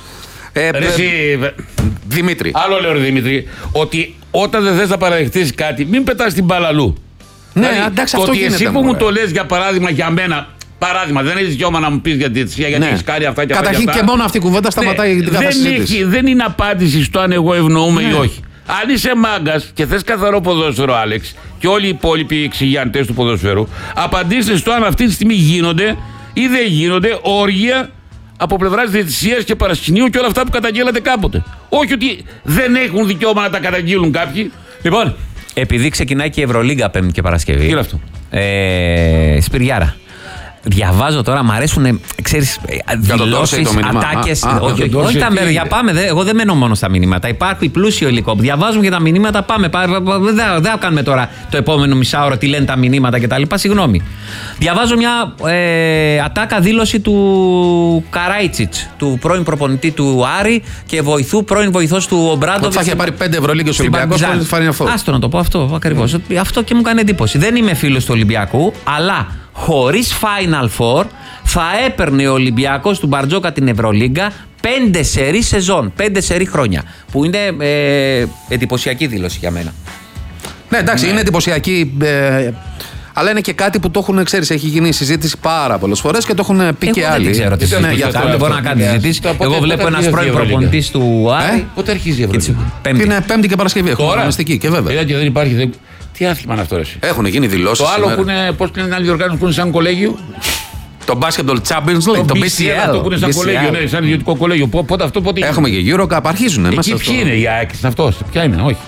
Speaker 2: Δημήτρη.
Speaker 1: Άλλο λέω, Δημήτρη, ότι όταν δεν θες να παραδεχτείς κάτι, μην πετάς την μπάλα αλλού.
Speaker 2: Ναι, εντάξει, αυτό γίνεται.
Speaker 1: Εσύ που μου το λες για παράδειγμα για μένα, παράδειγμα, δεν έχεις δικαίωμα να μου πεις για τη διαιτησία, γιατί έχεις κάνει αυτά και αυτά.
Speaker 2: Καταρχήν και μόνο αυτή η κουβέντα σταματάει την κάθε συζήτηση.
Speaker 1: Δεν είναι απάντηση στο αν εγώ ευνοούμαι ή όχι. Αν είσαι μάγκας και θες καθαρό ποδόσφαιρο, Άλεξ, και όλοι οι υπόλοιποι εξηγιαντές του ποδοσφαίρου, απαντήστε στο αν αυτή τη στιγμή γίνονται ή δεν γίνονται όργια από πλευράς διαιτησίας και παρασκηνίου και όλα αυτά που καταγγέλλατε κάποτε. Όχι ότι δεν έχουν δικαίωμα να τα καταγγείλουν κάποιοι.
Speaker 3: Λοιπόν, επειδή ξεκινάει και η Ευρωλίγκα Πέμπτη και Παρασκευή.
Speaker 1: Τι είναι αυτό?
Speaker 3: Σπυριάρα. Διαβάζω τώρα, μ' αρέσουν, ξέρεις, δηλώσεις, ατάκες. Όχι τα μέρια, πάμε. Εγώ δεν μένω μόνο στα μηνύματα. Υπάρχει πλούσιο υλικό. Διαβάζουμε και τα μηνύματα, πάμε. Δεν κάνουμε τώρα το επόμενο μισάωρο τι λένε τα μηνύματα κτλ. Συγγνώμη. Διαβάζω μια ατάκα δήλωση του Καράιτσιτς, του πρώην προπονητή του Άρη και πρώην βοηθός του Ομπράντοβιτς.
Speaker 2: Θα είχε πάρει 5 Ευρωλίγκες ο Ολυμπιακός.
Speaker 3: Άστο να το πω αυτό ακριβώς. Αυτό και μου κάνει εντύπωση. Δεν είμαι φίλος του Ολυμπιακού, αλλά χωρίς Final Four θα έπαιρνε ο Ολυμπιακός του Μπαρτζόκα την Ευρωλίγκα 5 σερί σεζόν, 5 σερί χρόνια. Που είναι εντυπωσιακή δήλωση για μένα.
Speaker 2: Ναι, εντάξει, είναι εντυπωσιακή. Αλλά είναι και κάτι που το έχουν, ξέρεις, έχει γίνει συζήτηση πάρα πολλές φορές και το έχουν πει και άλλοι.
Speaker 3: Δεν ξέρω τι δεν μπορεί να κάνει συζήτηση. Εγώ βλέπω ένας πρώην προπονητής του Άρη.
Speaker 1: Πότε αρχίζει η Ευρωλίγκα?
Speaker 2: Είναι Πέμπτη και Παρασκευή. Έχουμε αγωνιστική και βέβαια.
Speaker 1: Δεν υπάρχει. Τι άθλημα είναι αυτό, εσύ?
Speaker 2: Έχουν γίνει δηλώσεις.
Speaker 1: Το άλλο που είναι, πώς λένε άλλη διοργάνωση που είναι σαν κολέγιο.
Speaker 2: Το Basketball Champions League, το BCL.
Speaker 1: Αυτό που είναι σαν κολέγιο, ναι, σαν ιδιωτικό κολέγιο. Πότε αυτό, πότε.
Speaker 2: Έχουμε και Eurocup, αρχίζουν.
Speaker 1: Εκεί ποιοι είναι οι ΑΕΚ, αυτό, ποια είναι, όχι.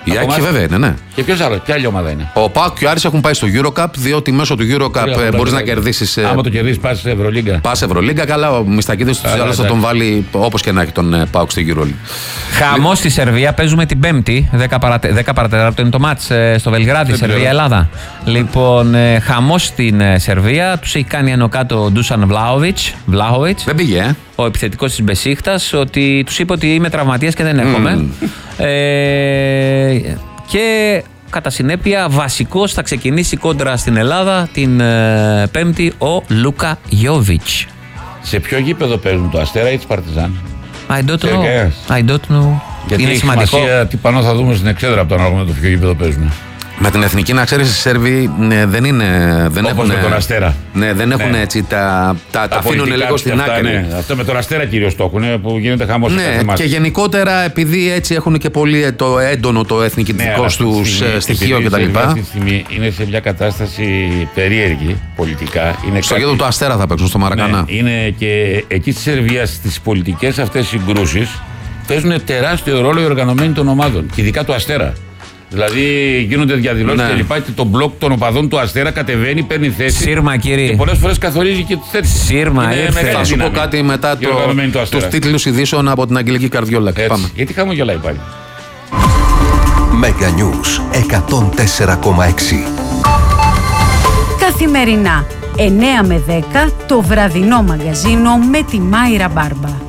Speaker 2: Η ΑΕΚ βέβαια είναι, ναι.
Speaker 1: Και ποιος άλλο, ποια άλλη ομάδα είναι?
Speaker 2: Ο ΠΑΟΚ και ο Άρης έχουν πάει στο EuroCup, διότι μέσω του EuroCup μπορείς να κερδίσεις.
Speaker 1: Άμα το κερδίσεις, πας σε Ευρωλίγκα.
Speaker 2: Πας σε Ευρωλίγκα, καλά. Ο Μιστακίδης του άλλους θα τον βάλει όπως και να έχει τον ΠΑΟΚ στη EuroLeague.
Speaker 3: Χαμός στη Σερβία, παίζουμε την Πέμπτη. 10 παρατέταρτο είναι το μάτς στο Βελιγράδι, Σερβία-Ελλάδα. Λοιπόν, χαμός στην Σερβία. Τους έχει κάνει άνω κάτω ο Ντούσαν Βλάχοβιτς.
Speaker 2: Δεν πήγε,
Speaker 3: Ο επιθετικός της Μπεσίχτας, ότι τους είπε ότι είμαι τραυματίας και δεν έρχομαι. Και κατά συνέπεια βασικός θα ξεκινήσει κόντρα στην Ελλάδα την Πέμπτη ο Λούκα Γιόβιτς.
Speaker 1: Σε ποιο γήπεδο παίζουν, το Αστέρα ή της Παρτιζάν?
Speaker 3: I don't know.
Speaker 1: Γιατί
Speaker 3: είναι
Speaker 1: έχει
Speaker 3: σημαντικό.
Speaker 1: σημασία τι πανό θα δούμε στην εξέδρα από το ανάλογο με το ποιο γήπεδο παίζουν.
Speaker 2: Με την εθνική, να ξέρεις, οι Σέρβοι δεν
Speaker 1: όπως με τον Αστέρα.
Speaker 2: Ναι, δεν έχουν έτσι τα αφήνουν λίγο στην άκρη.
Speaker 1: Ναι. Αυτό με τον Αστέρα κυρίως το έχουν, που γίνεται χαμός.
Speaker 2: Ναι, και γενικότερα επειδή έτσι έχουν και πολύ το έντονο το εθνικιστικό τους στοιχείο κτλ.
Speaker 1: Αυτή τη στιγμή είναι σε μια κατάσταση περίεργη πολιτικά.
Speaker 2: Στο γήπεδο του Αστέρα θα παίξουν, στο Μαρακανά.
Speaker 1: Ναι, είναι και εκεί στη Σερβία στις πολιτικές αυτές συγκρούσεις παίζουν τεράστιο ρόλο οι οργανωμένοι των ομάδων, και ειδικά του Αστέρα. Δηλαδή γίνονται διαδηλώσεις και λοιπά, και το μπλοκ των οπαδών του Αστέρα κατεβαίνει, παίρνει θέση.
Speaker 3: Σύρμα, κύριε.
Speaker 1: Και πολλές φορές καθορίζει και τις θέσεις.
Speaker 3: Σύρμα,
Speaker 2: θα σου πω κάτι μετά τους τίτλους ειδήσεων από την Αγγελική Καρδιόλα. Πάμε.
Speaker 1: Γιατί χαμογελάει πάλι.
Speaker 4: Mega News 104,6.
Speaker 5: Καθημερινά 9 με 10 το βραδινό μαγκαζίνο με τη Μάιρα Μπάρμπα.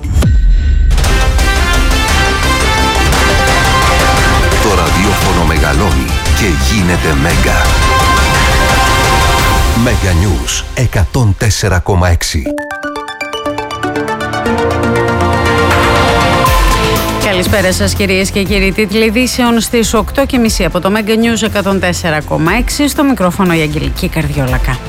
Speaker 4: Το ραδιόφωνο μεγαλώνει και γίνεται Μέγκα. Mega News 104,6.
Speaker 5: Καλησπέρα σας κυρίες και κύριοι. Τίτλοι ειδήσεων στις 8.30 από το Mega News 104,6. Στο μικρόφωνο η Αγγελική Καρδιόλακα.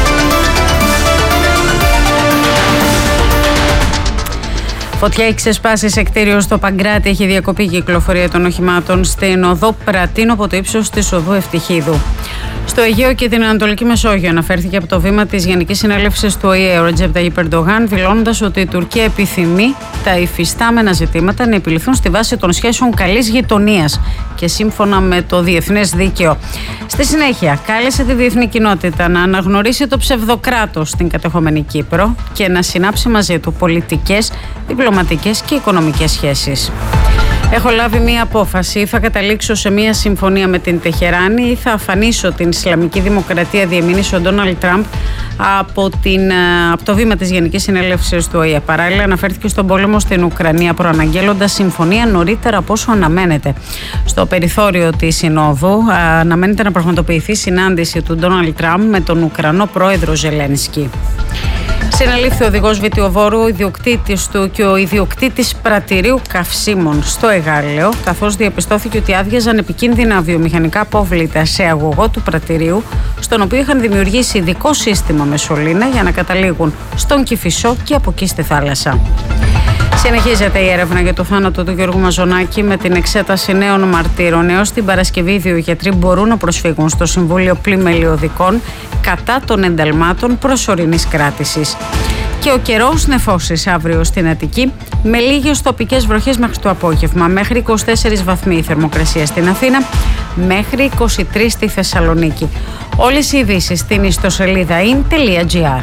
Speaker 5: Φωτιά έχει ξεσπάσει σε κτίριο στο Παγκράτη. Έχει διακοπεί η κυκλοφορία των οχημάτων στην οδό Πρατίνο από το ύψος της οδού Ευτυχίδου. Στο Αιγαίο και την Ανατολική Μεσόγειο αναφέρθηκε από το βήμα της Γενικής Συνέλευσης του ΟΗΕ ο Ρετζέπ Ταγιπ Ερντογάν, δηλώνοντας ότι η Τουρκία επιθυμεί τα υφιστάμενα ζητήματα να επιληθούν στη βάση των σχέσεων καλής γειτονίας και σύμφωνα με το διεθνές δίκαιο. Στη συνέχεια, κάλεσε τη διεθνή κοινότητα να αναγνωρίσει το ψευδοκράτος στην κατεχόμενη Κύπρο και να συνάψει μαζί του πολιτικές, διπλωματικές και οικονομικές σχέσεις. Έχω λάβει μία απόφαση. Θα καταλήξω σε μία συμφωνία με την Τεχεράνη ή θα αφανίσω την Ισλαμική Δημοκρατία, διεμήνυσε ο Ντόναλντ Τραμπ από το βήμα της Γενικής Συνέλευσης του ΟΗΕ. Παράλληλα, αναφέρθηκε στον πόλεμο στην Ουκρανία, προαναγγέλλοντας συμφωνία νωρίτερα από όσο αναμένεται. Στο περιθώριο της Συνόδου αναμένεται να πραγματοποιηθεί συνάντηση του Ντόναλντ Τραμπ με τον Ουκρανό πρόεδρο Ζελένσκι. Συνελήφθη ο οδηγός βιτιοβόρου, ο ιδιοκτήτης του και ο ιδιοκτήτης πρατηρίου καυσίμων στο Εγάλεο, καθώς διαπιστώθηκε ότι άδειαζαν επικίνδυνα βιομηχανικά απόβλητα σε αγωγό του πρατηρίου, στον οποίο είχαν δημιουργήσει ειδικό σύστημα με σωλήνα για να καταλήγουν στον Κηφισό και από εκεί στη θάλασσα. Συνεχίζεται η έρευνα για το θάνατο του Γιώργου Μαζονάκη με την εξέταση νέων μαρτύρων. Έως την Παρασκευή, οι δύο γιατροί μπορούν να προσφύγουν στο Συμβούλιο Πλημελιωδικών κατά των ενταλμάτων προσωρινής κράτησης. Και ο καιρός νεφώσεις αύριο στην Αττική, με λίγες τοπικές βροχές μέχρι το απόγευμα. Μέχρι 24 βαθμοί η θερμοκρασία στην Αθήνα, μέχρι 23 στη Θεσσαλονίκη. Όλες οι ειδήσεις στην ιστοσελίδα in.gr.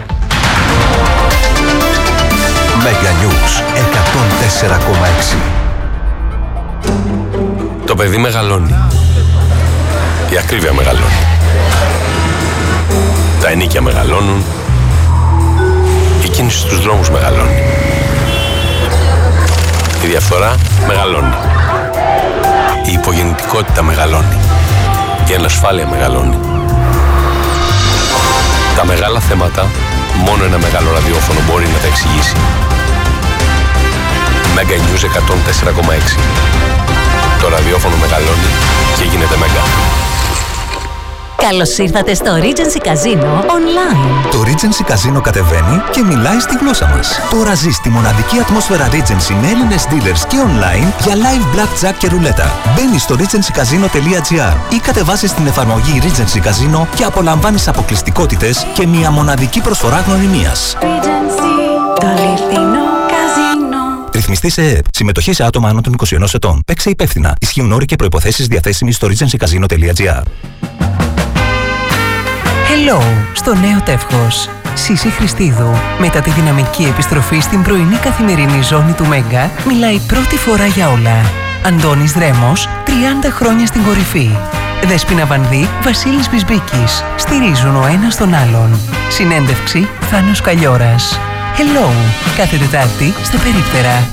Speaker 4: Mega News 104,6.
Speaker 6: Το παιδί μεγαλώνει. Η ακρίβεια μεγαλώνει. Τα ενίκια μεγαλώνουν. Η κίνηση στους δρόμους μεγαλώνει. Η διαφθορά μεγαλώνει. Η υπογεννητικότητα μεγαλώνει. Η ανασφάλεια μεγαλώνει. Τα μεγάλα θέματα μόνο ένα μεγάλο ραδιόφωνο μπορεί να τα εξηγήσει. Mega News 104,6. Το ραδιόφωνο μεγαλώνει και γίνεται Mega.
Speaker 7: Καλώς ήρθατε στο Regency Casino Online.
Speaker 4: Το Regency Casino κατεβαίνει και μιλάει στη γλώσσα μας. Τώρα ζεις τη μοναδική ατμόσφαιρα Regency με Έλληνες dealers και online για live blackjack και ρουλέτα. Μπαίνεις στο regencycasino.gr ή κατεβάσεις την εφαρμογή Regency Casino και απολαμβάνεις αποκλειστικότητες και μια μοναδική προσφορά γνωριμίας.
Speaker 7: Regency, το αληθινό καζίνο.
Speaker 4: Ρυθμιστή σε ΕΕΠ. Συμμετοχή σε άτομα άνω των 21 ετών. Παίξε υπεύθυνα. Ισχύουν όροι και προϋποθέσεις διαθέσιμοι στο regencycasino.gr.
Speaker 8: Hello, στο νέο τεύχος. Σύση Χριστίδου, μετά τη δυναμική επιστροφή στην πρωινή καθημερινή ζώνη του Μέγκα, μιλάει πρώτη φορά για όλα. Αντώνης Δρέμος, 30 χρόνια στην κορυφή. Δέσποινα Βανδύ, Βασίλης Μπισμπίκης. Στηρίζουν ο ένας τον άλλον. Συνέντευξη, Θάνος Καλιόρας. Hello, κάθε Τετάρτη στα Περίπτερα.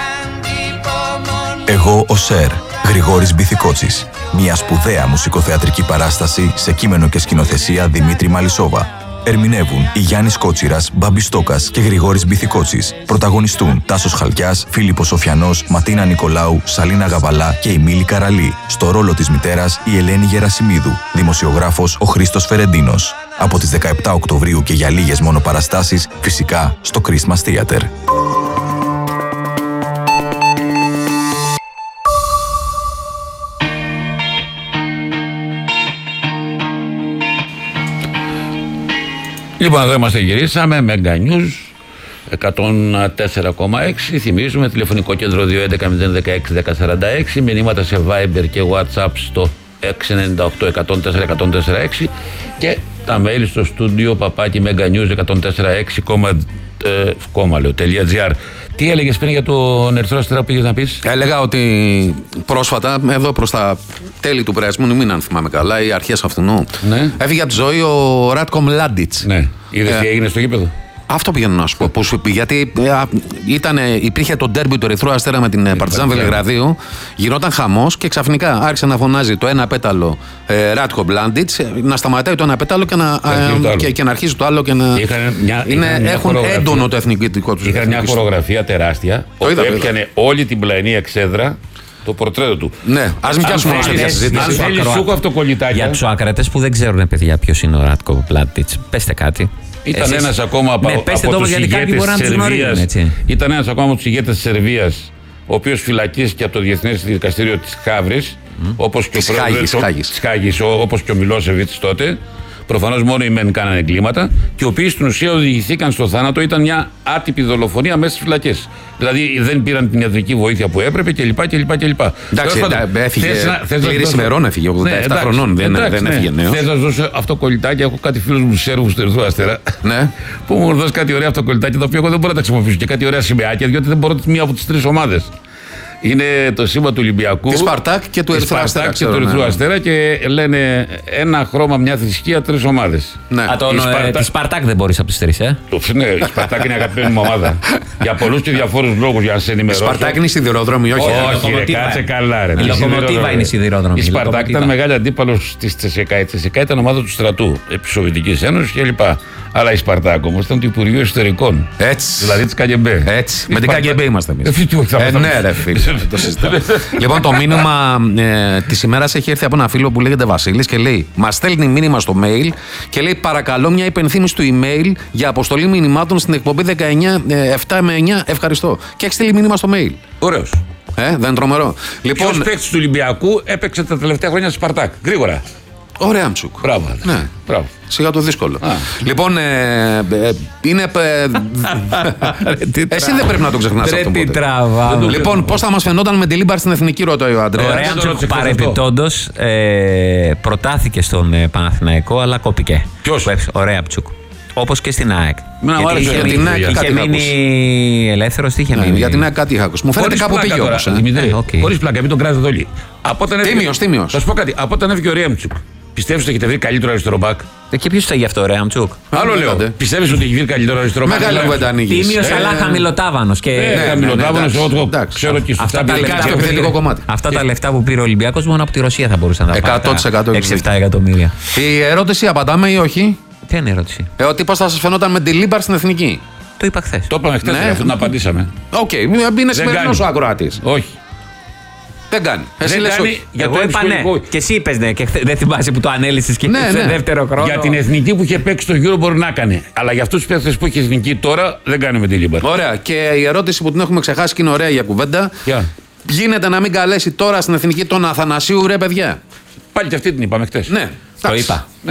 Speaker 9: Εγώ ο Σερ, Γρηγόρης Μπιθικότσης. Μια σπουδαία μουσικοθεατρική παράσταση σε κείμενο και σκηνοθεσία Δημήτρη Μαλισσόβα. Ερμηνεύουν η Γιάννης Κότσιρας, Μπάμπης Στόκας και Γρηγόρης Μπιθικότσης. Πρωταγωνιστούν Τάσος Χαλκιάς, Φίλιππος Σοφιανός, Ματίνα Νικολάου, Σαλίνα Γαβαλά και η Μίλη Καραλή. Στο ρόλο της μητέρας η Ελένη Γερασιμίδου. Δημοσιογράφος ο Χρήστος Φερεντίνος. Από τις 17 Οκτωβρίου και για λίγες μόνο παραστάσεις, φυσικά στο Christmas Theater.
Speaker 1: Λοιπόν, εδώ είμαστε, γυρίσαμε. Mega News 104,6. Θυμίζουμε τηλεφωνικό κέντρο 211-016-1046. Μηνύματα σε Viber και WhatsApp στο 698-104-146 και τα mail στο στούντιο παπάκι meganews1046.gr. Τι έλεγες πριν για τον Ερυθρό Αστέρα που πήγες να πεις?
Speaker 2: Έλεγα ότι πρόσφατα, εδώ προς τα τέλη του περασμένου μήνα, αν θυμάμαι καλά, ή αρχές αυτού,
Speaker 1: ναι,
Speaker 2: έφυγε από τη ζωή ο Ράτκο Μλάντιτς.
Speaker 1: Ναι. Είδες τι έγινε στο γήπεδο?
Speaker 2: Αυτό πήγαινε να σου πω. Γιατί υπήρχε το ντέρμπι του Ερυθρού Αστέρα με την Παρτιζάν Βελιγραδίου, γινόταν χαμός και ξαφνικά άρχισε να φωνάζει το ένα πέταλο Ράτκο Μλάντιτς, να σταματάει το ένα πέταλο και να αρχίζει το άλλο. Έχουν έντονο το εθνικό του.
Speaker 1: Είχαν μια χορογραφία τεράστια που έπιανε όλη την πλαϊνή εξέδρα το πορτρέτο του.
Speaker 2: Ναι, ας μην πιάσουμε όμως τέτοια συζήτηση.
Speaker 1: Αν θέλει σούκο αυτοκολλητάκια.
Speaker 3: Για τους ακρατές που δεν ξέρουν, παιδιά, ποιος είναι ο Ράτκο Μλάντιτς, πέστε κάτι.
Speaker 1: Ήταν ένας ακόμα από τους ηγέτες της Σερβίας, ο οποίος φυλακίστηκε από το Διεθνές Δικαστήριο της Χαύρης, όπως και της Χάγης, όπως και ο Μιλόσεβιτς τότε. Προφανώς μόνο οι μεν κάνανε εγκλήματα, και οι οποίοι στην ουσία οδηγηθήκαν στο θάνατο. Ήταν μια άτυπη δολοφονία μέσα στις φυλακές. Δηλαδή δεν πήραν την ιατρική βοήθεια που έπρεπε κλπ.
Speaker 2: Εντάξει, έφυγε. Πλήρης ημερών έφυγε, 87 χρονών. Δεν έφυγε νέος.
Speaker 1: Θες να σου δώσω αυτοκολλητάκια? Έχω κάτι φίλους μου Σέρβους του Ερυθρού Αστέρα που μου έχουν δώσει κάτι ωραία αυτοκολλητάκια, τα οποία εγώ δεν μπορώ να τα χρησιμοποιήσω, και κάτι ωραία σημαίακια, διότι δεν μπορώ μία από τις τρεις ομάδες. Είναι το σήμα του Ολυμπιακού,
Speaker 2: τη Σπαρτάκ και του Ερυθρού
Speaker 1: Αστέρα, και λένε ένα χρώμα, μια θρησκεία, τρεις ομάδες.
Speaker 3: Ναι. Τη Σπαρτάκ δεν μπορείς από τις τρεις,
Speaker 1: Ναι, η Σπαρτάκ είναι αγαπημένη μου ομάδα. Για πολλούς και διαφόρους λόγους, για να σε ενημερώσω.
Speaker 2: Η Σπαρτάκ είναι σιδηρόδρομη, όχι?
Speaker 1: Όχι, κάτσε καλά.
Speaker 3: Η Λοκομοτίβα είναι σιδηρόδρομη.
Speaker 1: Η Σπαρτάκ ήταν μεγάλη αντίπαλος της ΤΣΕΚΑ. Η ΤΣΕΚΑ ήταν ομάδα του στρατού, επί Σοβιετικής Ένωσης κλπ. Αλλά η Σπαρτάκ όμως ήταν του Υπουργείου Εσωτερικών.
Speaker 2: Έτσι.
Speaker 1: Δηλαδή της ΚΑΓΕΜΠΕ.
Speaker 2: Έτσι. Με την ΚΑΓΕΜΠΕ είμαστε εμείς. Ναι, ρε φίλε. Λοιπόν, το μήνυμα της ημέρας έχει έρθει από ένα φίλο που λέγεται Βασίλης και λέει: μας στέλνει μήνυμα στο mail και λέει: παρακαλώ μια υπενθύμηση του email για αποστολή μηνυμάτων στην εκπομπή 19 7 με 9. Ευχαριστώ. Και έχει στείλει μήνυμα στο mail.
Speaker 1: Ωραίος.
Speaker 2: Δεν είναι τρομερό?
Speaker 1: Λοιπόν, ποιος παίκτης του Ολυμπιακού έπαιξε τα τελευταία χρόνια στη Σπαρτάκ? Γρήγορα.
Speaker 2: Ο Ρέαμτσουκ.
Speaker 1: Μπράβο.
Speaker 2: Ναι.
Speaker 1: Μπράβο.
Speaker 2: Σιγά το δύσκολο. Λοιπόν, είναι. Εσύ δεν πρέπει να το ξεχνάς αυτό. Λοιπόν, πώς θα μας φαινόταν με τη Λίμπαρ στην εθνική, ρωτάει ο Αντρέας.
Speaker 3: Ο Ρέαμτσουκ παρεπιπτόντως προτάθηκε στον Παναθηναϊκό, αλλά κόπηκε.
Speaker 1: Ποιος?
Speaker 3: Ο Ρέαμτσουκ. Όπως και στην ΑΕΚ.
Speaker 2: Είχε
Speaker 3: μείνει ελεύθερος, τι είχε μείνει?
Speaker 2: Για την ΑΕΚ κάτι είχα ακούσει. Μου φαίνεται κάπου πήγε όμως.
Speaker 1: Χωρίς πλάκα, μην τον κράζετε όλοι.
Speaker 2: Τίμιος.
Speaker 1: Θα σου πω κάτι. Από όταν έφυγε ο Ρέαμτσουκ, πιστεύεις ότι έχετε βρει καλύτερο αριστερό μπακ?
Speaker 3: Και ποιος θα γι' αυτό, Ρέαμτσουκ?
Speaker 1: Άλλο λέω. Πιστεύεις ότι έχει βρει καλύτερο αριστερό μπακ?
Speaker 2: Μεγάλη κουβέντα ανοίγεις.
Speaker 3: Τίμιος, αλλά χαμηλοτάβανος.
Speaker 1: Χαμηλοτάβανος, εγώ ξέρω και στο
Speaker 2: επιθετικό κομμάτι.
Speaker 3: Αυτά τα λεφτά που πήρε ο Ολυμπιακός μόνο από τη Ρωσία θα μπορούσαν να πάρουν.
Speaker 2: 100%.
Speaker 3: 6-7 εκατομμύρια.
Speaker 2: Η ερώτηση απαντάμε ή όχι?
Speaker 3: Ποια είναι η ερώτηση?
Speaker 2: Ότι πώς θα σας φαινόταν με τη Λίμπαρ στην εθνική?
Speaker 3: Το είπα χθες.
Speaker 1: Το είπαμε χθες, αυτό να απαντήσαμε.
Speaker 2: Οκ, είναι σημερινός ο ακροατής.
Speaker 1: Όχι.
Speaker 2: Δεν κάνει.
Speaker 1: Εσύ λες όχι.
Speaker 3: Εγώ είπα ναι. Και εσύ είπες ναι. Και δεν θυμάσαι που το ανέλυσες και σε δεύτερο χρόνο.
Speaker 1: Για την εθνική που είχε παίξει το Euro μπορεί να κάνει. Αλλά για αυτούς τους παίκτες που έχει εθνική τώρα δεν κάνει με τη Λίμπαρ.
Speaker 2: Ωραία. Και η ερώτηση που την έχουμε ξεχάσει και είναι ωραία για κουβέντα. Γίνεται να μην καλέσει τώρα στην εθνική τον Αθανασίου, ρε παιδιά?
Speaker 1: Πάλι και αυτή την είπαμε χτες.
Speaker 2: Ναι.
Speaker 3: Το είπα.
Speaker 1: Ναι.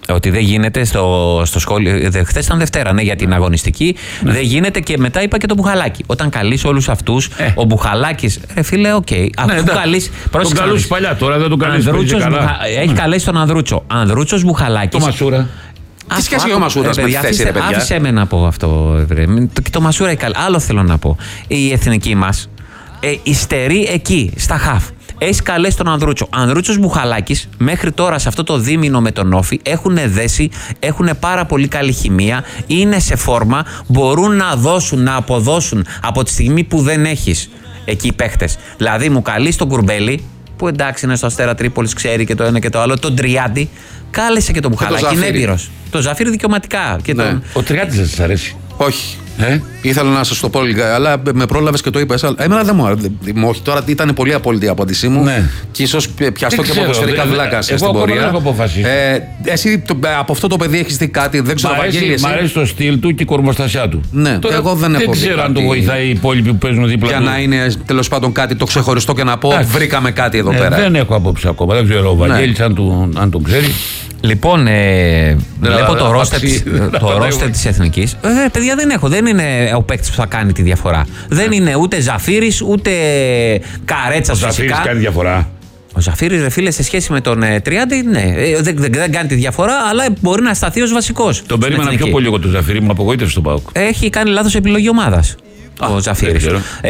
Speaker 3: Ότι δεν γίνεται στο σχόλιο. Χθες ήταν Δευτέρα, ναι, για την αγωνιστική. Ναι. Δεν γίνεται και μετά είπα και το Μπουχαλάκι. Όταν καλείς όλους αυτούς, ο Μπουχαλάκης, φίλε, οκ.
Speaker 1: Τον καλούς παλιά, τώρα δεν τον καλείς.
Speaker 3: Έχει καλέσει τον Ανδρούτσο. Ανδρούτσος, Μπουχαλάκης.
Speaker 1: Το Μασούρα.
Speaker 2: Τι σχέση έχει ο Μασούρας με τη θέση, ρε παιδιά.
Speaker 3: Άφησε με να πω αυτό. Και το Μασούρα έχει άλλο θέλω να πω. Η εθνική μας υστερεί εκεί, στα χαφ. Έχει καλέσει τον Ανδρούτσο. Ανδρούτσος, Μπουχαλάκης, μέχρι τώρα σε αυτό το δίμηνο με τον Όφη έχουν δέσει, έχουν πάρα πολύ καλή χημεία, είναι σε φόρμα, μπορούν να δώσουν, να αποδώσουν από τη στιγμή που δεν έχεις εκεί οι παίχτες. Δηλαδή, μου καλείς τον Κουρμπέλη, που εντάξει είναι στο Αστέρα Τρίπολης, ξέρει και το ένα και το άλλο, τον Τριάντη, κάλεσε και τον Μπουχαλάκη, είναι έμπειρος. Το Ζαφύρι δικαιωματικά. Και
Speaker 2: ναι.
Speaker 1: Ο Τριάντης δεν σας αρέσει?
Speaker 2: Όχι. Ήθελα να σας το πω λίγα, αλλά με πρόλαβες και το είπες. Εμένα δεν μου άρεσε. Όχι, τώρα ήταν πολύ απόλυτη η απάντησή μου. Ναι. Και ίσως πιαστώ και ποδοσφαιρικά βλάκα στην πορεία.
Speaker 1: Εγώ έχω αποφασίσει.
Speaker 2: Εσύ από αυτό το παιδί έχεις δει κάτι, δεν ξέρω.
Speaker 1: Μ' αρέσει το στυλ του και η κορμοστασιά του.
Speaker 2: Ναι, τώρα, εγώ δεν έχω δει.
Speaker 1: Δεν ξέρω αν το βοηθάει οι υπόλοιποι που παίζουν δίπλα του.
Speaker 2: Για να είναι τέλος πάντων κάτι το ξεχωριστό και να πω βρήκαμε κάτι εδώ πέρα.
Speaker 1: Δεν έχω απόψη ακόμα. Δεν ξέρω ο Βαγγέλης αν τον ξέρει.
Speaker 3: Λοιπόν, βλέπω το ρόστερ της Εθνικής. Παιδιά δεν έχω. Δεν είναι ο παίκτης που θα κάνει τη διαφορά. Δεν είναι ούτε Ζαφύρης ούτε Καρέτσας φυσικά.
Speaker 1: Ο Ζαφύρης κάνει διαφορά.
Speaker 3: Ο Ζαφύρης, ρε φίλε, σε σχέση με τον Τριάντη, ναι, δεν κάνει τη διαφορά, αλλά μπορεί να σταθεί ως βασικός.
Speaker 1: Τον περίμενα πιο πολύ εγώ τον Ζαφύρη, μου απογοήτευσε στον ΠΑΟΚ.
Speaker 3: Έχει κάνει λάθος επιλογή ομάδας. Ο Ζαφύρης.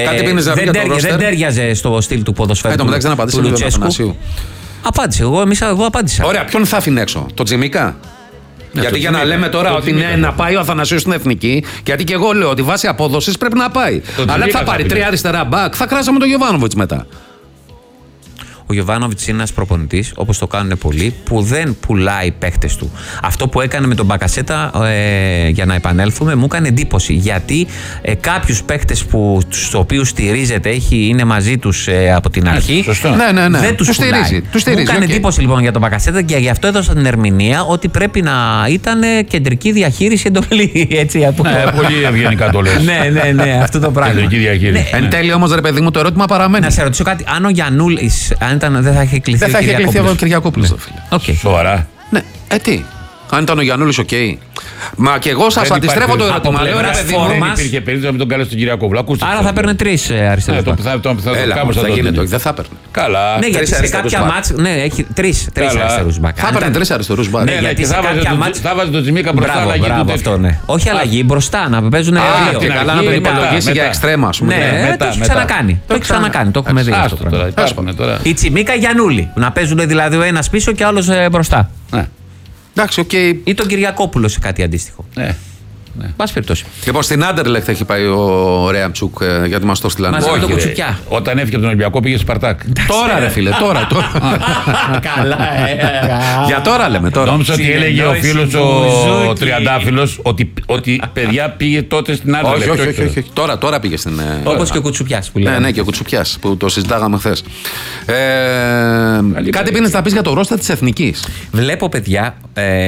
Speaker 3: Δεν τέριαζε στο στυλ του ποδοσφαίρου του Λουτσέσκου. Απάντησε, εγώ απάντησα.
Speaker 2: Ωραία, ποιον θα άφηνε έξω, τον Τζιμίκα? Γιατί για να λέμε τώρα ότι ναι, να πάει ο Αθανασίος στην Εθνική, γιατί και εγώ λέω ότι βάσει απόδοσης πρέπει να πάει. Αλλά θα πάρει 3 αριστερά μπακ, θα κράσαμε τον Γιοβάνοβιτς μετά.
Speaker 3: Ο Γιοβάνοβιτς είναι ένας προπονητής, όπως το κάνουν πολλοί, που δεν πουλάει παίχτες του. Αυτό που έκανε με τον Μπακασέτα, για να επανέλθουμε, μου έκανε εντύπωση. Γιατί κάποιους παίχτες στους οποίους στηρίζεται, είναι μαζί τους από την αρχή,
Speaker 2: ναι.
Speaker 3: δεν τους πουλάει. Μου έκανε εντύπωση λοιπόν για τον Μπακασέτα και γι' αυτό έδωσα την ερμηνεία ότι πρέπει να ήταν κεντρική διαχείριση εντολή.
Speaker 2: Πολύ ευγενικά το λες.
Speaker 3: Ναι, αυτό το πράγμα.
Speaker 2: Κεντρική διαχείριση. Εν τέλει όμως, ρε παιδί μου, το ερώτημα παραμένει.
Speaker 3: Να σε ρωτήσω κάτι, αν ο Γιαννούλης, δεν θα είχε κληθεί
Speaker 2: ο Κυριακόπουλος.
Speaker 1: Σοβαρά.
Speaker 2: Ναι, τι. Αν ήταν ο Γιαννούλης, οκ. Μα και εγώ σας αντιστρέφω το ερώτημα.
Speaker 1: Δεν υπήρχε περίπτωση να μην τον κάλεσε τον Κυριακόπουλο.
Speaker 3: Άρα θα παίρνει 3 αριστερούς.
Speaker 2: Θα γίνεται, δεν θα παίρνει.
Speaker 1: Καλά.
Speaker 3: Ναι, γιατί σε κάποια μάτς έχει 3 αριστερούς μπακ.
Speaker 2: Θα παίρνει 3 αριστερούς μπακ.
Speaker 1: Ναι, γιατί σε κάποια μάτς θα βάζει τον Τζιμίκα μπροστά.
Speaker 3: Μπράβο, αυτό, ναι. Όχι αλλαγή, μπροστά να παίζουν δύο.
Speaker 2: Και καλά να τον υπολογίσει για εξτρέμα, ας πούμε.
Speaker 3: Ναι, το έχει ξανακάνει. Το έχουμε δει αυτό. Η Τσιμίκα Γιαννούλη. Να παίζουν δηλαδή ο ένας πίσω και ο άλλος μπροστά.
Speaker 2: Εντάξει,
Speaker 3: ή τον Κυριακόπουλο σε κάτι αντίστοιχο.
Speaker 1: Ναι.
Speaker 3: Πάση περιπτώσει.
Speaker 2: Λοιπόν, στην Άντερλεχτ έχει πάει ο Ρέαμτσουκ, γιατί μας το στείλανε.
Speaker 3: Μαζί με τον Κουτσουκιά.
Speaker 1: Όταν έφυγε από τον Ολυμπιακό πήγε Σπαρτάκ.
Speaker 2: Τώρα, ρε φίλε, τώρα.
Speaker 3: Καλά,
Speaker 2: Για τώρα λέμε, τώρα.
Speaker 1: Νόμιζα ότι έλεγε ο φίλος ο Τριαντάφυλλος ότι παιδιά πήγε τότε στην Άντερλεχτ.
Speaker 2: Όχι. Τώρα πήγε στην.
Speaker 3: Όπως και ο Κουτσουπιάς που λέμε.
Speaker 2: Ναι, και ο Κουτσουπιάς που το συζητάγαμε χθες. Κάτι πίνεις να πεις για το ρόστερ της Εθνικής?
Speaker 3: Βλέπω, παιδιά.